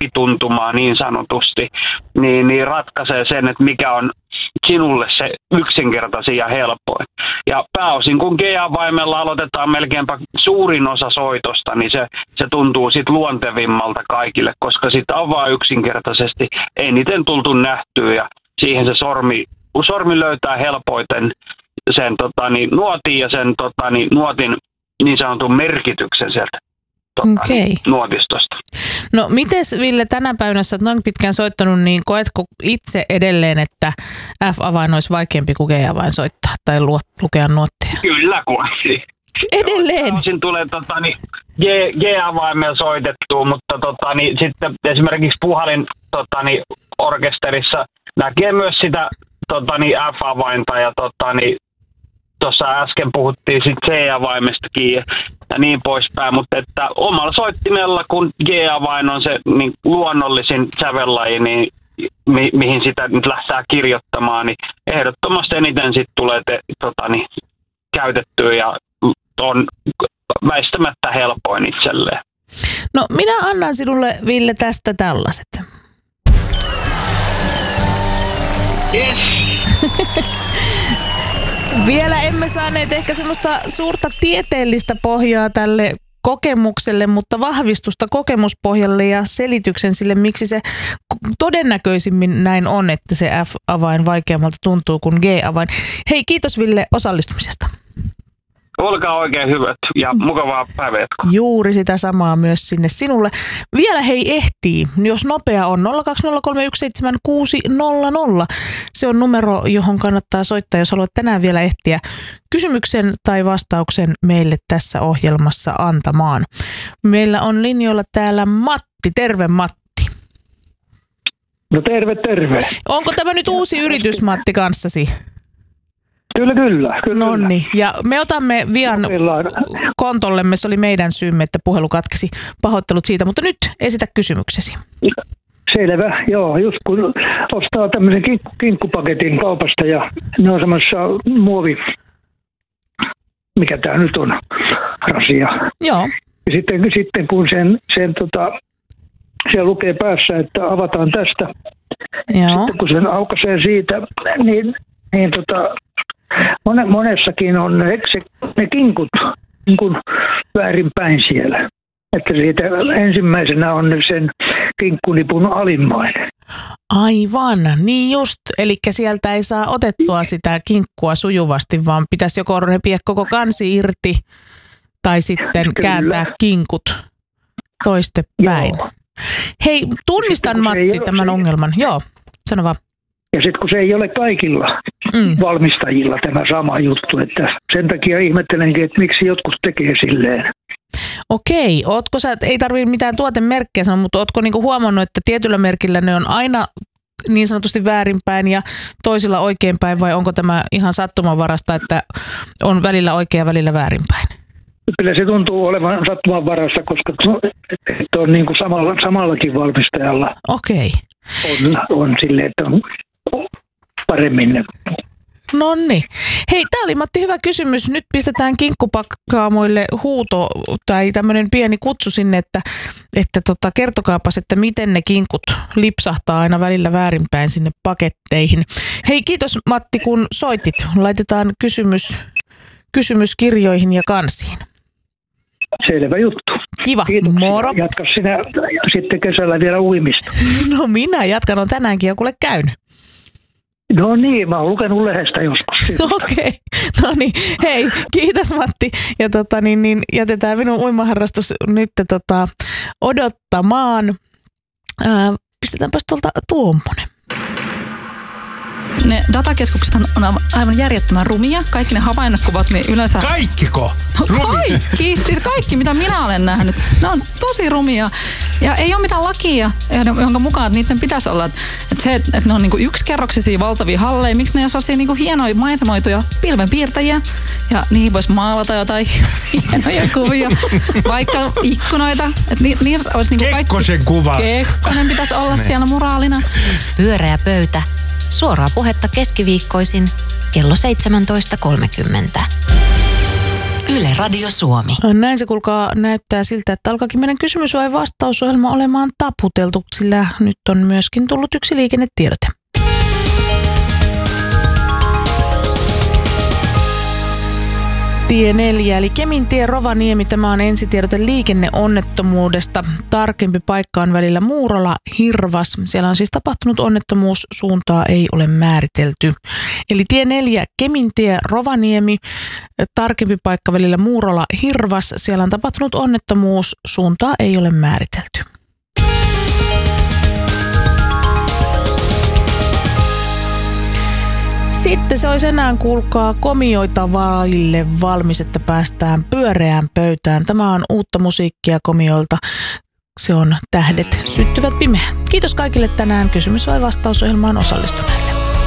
läpituntumaa niin sanotusti, niin ratkaisee sen, että mikä on sinulle se yksinkertaisin ja helpoin. Ja pääosin kun G-avaimella aloitetaan melkeinpä suurin osa soitosta, niin se tuntuu sitten luontevimmalta kaikille, koska sitä on vaan yksinkertaisesti eniten tultu nähtyä ja siihen se sormi löytää helpoiten sen nuotin ja sen nuotin niin sanotun merkityksen sieltä nuotistosta. No mites Ville, tänä päivänä sä oot noin pitkään soittanut, niin koetko itse edelleen, että F-avain olisi vaikeampi kuin G-avain soittaa tai lukea nuotteja? Kyllä kuitenkin. Edelleen? Osin tulee G-avaimella soitettua, mutta sitten esimerkiksi puhalin orkesterissa näkee myös sitä F-avainta ja tuossa äsken puhuttiin sitten C-avaimestakin ja niin poispäin, mutta että omalla soittimella, kun G-avain on se niin luonnollisin sävellaji, niin mihin sitä nyt lähtee kirjoittamaan, niin ehdottomasti eniten sitten tulee käytettyä ja on väistämättä helpoin itselleen. No minä annan sinulle, Ville, tästä tällaiset. Yes. Vielä emme saaneet ehkä semmoista suurta tieteellistä pohjaa tälle kokemukselle, mutta vahvistusta kokemuspohjalle ja selityksen sille, miksi se todennäköisimmin näin on, että se F-avain vaikeammalta tuntuu kuin G-avain. Hei, kiitos Ville osallistumisesta. Olkaa oikein hyvät ja mukavaa päivänjatkoa. Juuri sitä samaa myös sinne sinulle. Vielä hei ehtii, jos nopea on 020317600. Se on numero, johon kannattaa soittaa, jos haluat tänään vielä ehtiä kysymyksen tai vastauksen meille tässä ohjelmassa antamaan. Meillä on linjoilla täällä Matti. Terve Matti. No terve. Onko tämä nyt uusi yritys Matti kanssasi? Kyllä. Nonni. Ja me otamme Vian kontollemme, se oli meidän syymme, että puhelu katkesi. Pahoittelut siitä, mutta nyt esitä kysymyksesi. Selvä, joo. Just kun ostaa tämmöisen kinkkupaketin kaupasta ja ne on semmoisessa mikä tää nyt on, rasia. Joo. Ja sitten kun siellä lukee päässä, että avataan tästä. Joo. Sitten kun sen aukaisee siitä, niin monessakin on ne kinkut niin kuin väärinpäin siellä. Että siitä ensimmäisenä on sen kinkkunipun alimmainen. Aivan, niin just. Eli sieltä ei saa otettua sitä kinkkua sujuvasti, vaan pitäisi joko repiä koko kansi irti tai sitten kääntää kinkut toistepäin. Joo. Hei, tunnistan Matti tämän ongelman. Joo, sano vaan. Ja sitten kun se ei ole kaikilla valmistajilla tämä sama juttu, että sen takia ihmettelenkin, että miksi jotkut tekee silleen. Okei, ootko sä, ei tarvitse mitään tuotemerkkiä sanoa, mutta ootko niinku huomannut, että tietyllä merkillä ne on aina niin sanotusti väärinpäin ja toisilla oikeinpäin, vai onko tämä ihan sattumanvarasta, että on välillä oikein ja välillä väärinpäin? Kyllä se tuntuu olevan sattumanvarasta, koska on niin kuin samallakin valmistajalla. Okei. On silleen, että on paremmin. Nonni. Hei, tää oli Matti hyvä kysymys. Nyt pistetään kinkkupakkaamoille huuto tai tämmöinen pieni kutsu sinne, että kertokaapas, että miten ne kinkut lipsahtaa aina välillä väärinpäin sinne paketteihin. Hei, kiitos Matti, kun soitit. Laitetaan kysymys kirjoihin ja kansiin. Selvä juttu. Kiva. Kiitoksia. Moro. Jatka sinä sitten kesällä vielä uimista. No minä jatkan, on tänäänkin jo kuule käynyt. No niin, mä oon lukenut lehdestä joskus. Okei. No niin, hei, kiitos Matti. Ja jätetään minun uimaharrastus nyt odottamaan. Pistetäänpäs tuolta tuommoinen. Ne datakeskukset on aivan järjettömän rumia. Kaikki ne havainnekuvat, niin yleensä... Kaikkiko? No, kaikki! Siis kaikki, mitä minä olen nähnyt. Ne on tosi rumia. Ja ei ole mitään lakia, jonka mukaan että niiden pitäisi olla. Että ne on niinku yksikerroksisia valtavia halleja. Miksi ne ei ole sellaisia niinku hienoja maisemoituja pilvenpiirtäjiä? Ja niihin voisi maalata jotain hienoja kuvia. Vaikka ikkunoita. Niissä olisi niinku Kekkosen kuva. Kekkonen pitäisi olla siellä muraalina. Pyöreä pöytä. Suoraa puhetta keskiviikkoisin kello 17.30. Yle Radio Suomi. Näin se kuulkaa näyttää siltä, että alkaakin meidän kysymys- vai vastausohjelma olemaan taputeltu, sillä nyt on myöskin tullut yksi liikennetiedote. Tie 4 eli Kemintie Rovaniemi, tämä on ensitiedote liikenneonnettomuudesta. Tarkempi paikka on välillä Muurola-Hirvas. Siellä on siis tapahtunut onnettomuus, suuntaa ei ole määritelty. Eli tie 4 Kemintie Rovaniemi, tarkempi paikka välillä Muurola-Hirvas. Siellä on tapahtunut onnettomuus, suuntaa ei ole määritelty. Sitten se olisi enää, kuulkaa, komioita vaille valmis, että päästään pyöreään pöytään. Tämä on uutta musiikkia komioilta. Se on Tähdet syttyvät pimeään. Kiitos kaikille tänään kysymys- vai vastausohjelmaan osallistuneille.